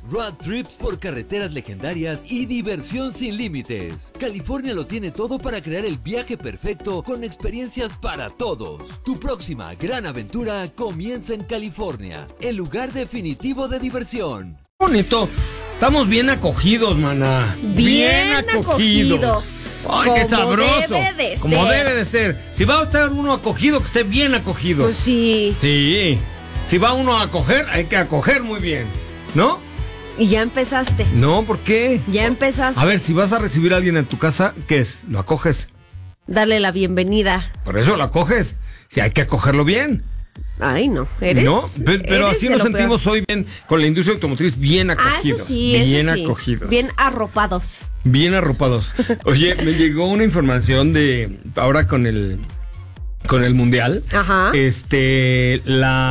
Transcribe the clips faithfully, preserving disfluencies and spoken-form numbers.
road trips por carreteras legendarias y diversión sin límites. California lo tiene todo para crear el viaje perfecto con experiencias para todos. Tu próxima gran aventura comienza en California, el lugar definitivo de diversión. Bonito. Estamos bien acogidos, maná. Bien, bien acogidos. acogidos. Ay, qué sabroso. Debe de Como ser. debe de ser. Si va a estar uno acogido, que esté bien acogido. Pues sí. Sí. Si va uno a acoger, hay que acoger muy bien, ¿no? Y ya empezaste. No, ¿por qué? Ya empezaste. A ver, si vas a recibir a alguien en tu casa, ¿qué es? ¿Lo acoges? Darle la bienvenida. Por eso lo acoges. Si hay que acogerlo bien. Ay, no, eres. No, pero, pero eres así de nos lo sentimos peor. hoy bien con la industria automotriz, bien acogidos. Ah, eso sí, bien eso sí. acogidos. Bien arropados. Bien arropados. Oye, me llegó una información de ahora con el con el mundial. Ajá. Este,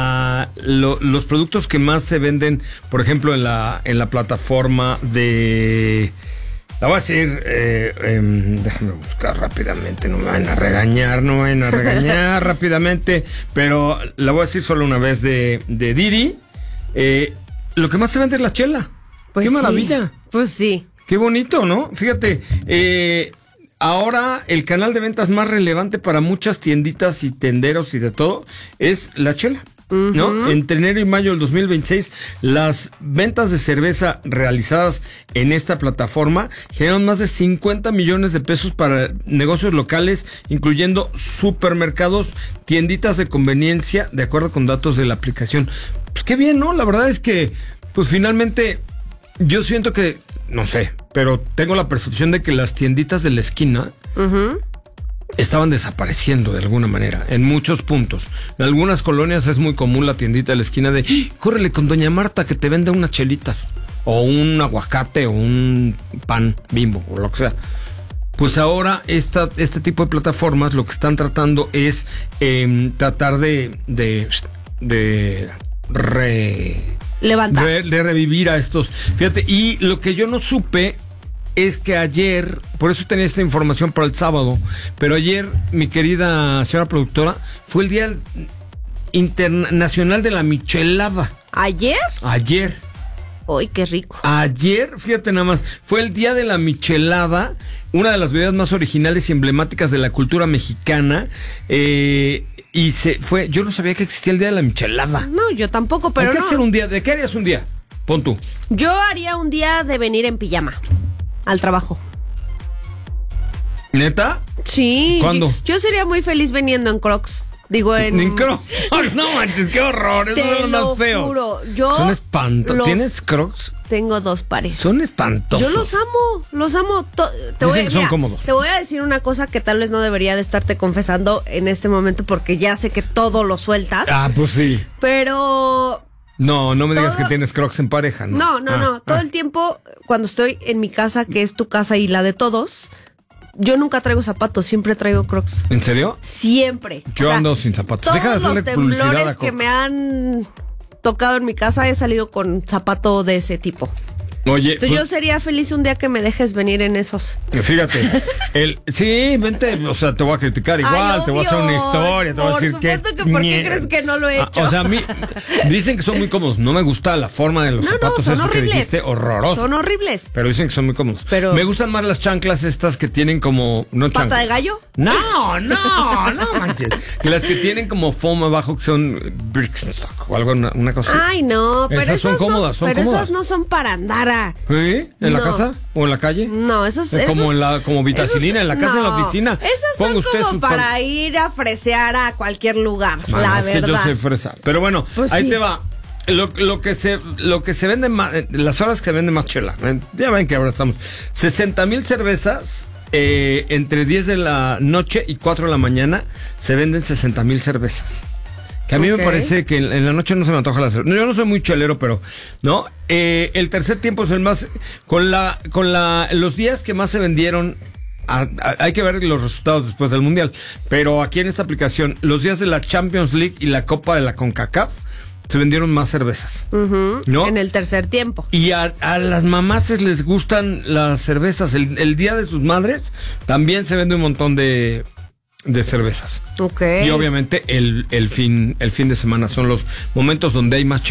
la lo, los productos que más se venden, por ejemplo, en la en la plataforma de la voy a decir, eh, eh, déjame buscar rápidamente, no me van a regañar, no me van a regañar rápidamente, pero la voy a decir solo una vez de, de Didi. Eh, lo que más se vende es la chela. Pues ¡Qué sí. maravilla! Pues sí. ¡Qué bonito!, ¿no? Fíjate, eh, ahora el canal de ventas más relevante para muchas tienditas y tenderos y de todo es la chela. ¿No? Uh-huh. Entre enero y mayo del dos mil veintiséis, las ventas de cerveza realizadas en esta plataforma generan más de cincuenta millones de pesos para negocios locales, incluyendo supermercados, tienditas de conveniencia, de acuerdo con datos de la aplicación. Pues qué bien, ¿no? La verdad es que, pues finalmente, yo siento que, no sé, pero tengo la percepción de que las tienditas de la esquina uh-huh. estaban desapareciendo de alguna manera, en muchos puntos. En algunas colonias es muy común la tiendita de la esquina de ¡Ah! Córrele con doña Marta que te venda unas chelitas, o un aguacate, o un pan Bimbo, o lo que sea. Pues ahora esta, este tipo de plataformas lo que están tratando es eh, tratar de de, de re, levantar, de, de revivir a estos. Fíjate, y lo que yo no supe es que ayer, por eso tenía esta información para el sábado, pero ayer, mi querida señora productora, fue el Día Internacional de la Michelada. ¿Ayer? Ayer. ¡Ay, qué rico! Ayer, fíjate nada más, fue el Día de la Michelada, una de las bebidas más originales y emblemáticas de la cultura mexicana, eh, y se fue, yo no sabía que existía el Día de la Michelada. No, yo tampoco, pero Hay que no. hacer un día, ¿de qué harías un día? Pon tú. Yo haría un día de venir en pijama al trabajo. ¿Neta? Sí. ¿Cuándo? Yo sería muy feliz veniendo en Crocs. Digo, en... ¿En Crocs? No manches, qué horror. Eso es lo más feo. Juro, yo Son espantosos. ¿Tienes Crocs? Tengo dos pares. Son espantosos. Yo los amo, los amo. To- te Dicen voy a, que son mira, cómodos. Te voy a decir una cosa que tal vez no debería de estarte confesando en este momento porque ya sé que todo lo sueltas. Ah, pues sí. Pero... No, no me digas todo... que tienes Crocs en pareja, ¿no? No, no, ah, no. Todo ah. el tiempo, cuando estoy en mi casa, que es tu casa y la de todos, yo nunca traigo zapatos, siempre traigo Crocs. ¿En serio? Siempre. Yo o sea, ando sin zapatos. Todos Deja de hacerle los publicidad a temblores Crocs. que me han tocado en mi casa he salido con zapato de ese tipo. Oye, Entonces pues, yo sería feliz un día que me dejes venir en esos. fíjate, el, sí, vente, o sea, te voy a criticar igual, Ay, te voy a hacer una historia, te voy a decir que... Por supuesto que, ¿por qué crees que no lo he hecho? Ah, o sea, a mí, dicen que son muy cómodos, no me gusta la forma de los no, zapatos, no, son esos horribles. que dijiste, horroroso. Son horribles. Pero dicen que son muy cómodos. Pero... Me gustan más las chanclas estas que tienen como... No ¿Pata chanclas. de gallo? No, no, no manches. Las que tienen como foam abajo, que son Birkenstock o algo, una, una cosa así. Ay, no, pero esas esas son cómodas, no, son pero cómodas. esas no son para andar a... ¿Sí? ¿En la No. casa? ¿O en la calle? No, esos... Eh, Como esos- en la, como vitacilina, esos- en la casa, no, en la oficina. Esas Ponga son usted como su para pan- ir a fresear a cualquier lugar, Mano, la es verdad. que yo soy fresa. Pero bueno, Pues ahí sí. te va. Lo, lo que se lo que se vende más, eh, las horas que se vende más chela. eh, Ya ven que ahora estamos. sesenta mil cervezas eh, entre diez de la noche y cuatro de la mañana se venden sesenta mil cervezas. Que a mí Ok. me parece que en, en la noche no se me antoja la cerveza. No, yo no soy muy chelero, pero, ¿no? Eh, el tercer tiempo es el más... Con la con la los días que más se vendieron... a- a- hay que ver los resultados después del Mundial. Pero aquí en esta aplicación, los días de la Champions League y la Copa de la CONCACAF, se vendieron más cervezas. Ujú, ¿No? En el tercer tiempo. Y a, a las mamases les gustan las cervezas. El, el día de sus madres también se vende un montón de... de cervezas. Ok. Y obviamente el, el fin el fin de semana son los momentos donde hay más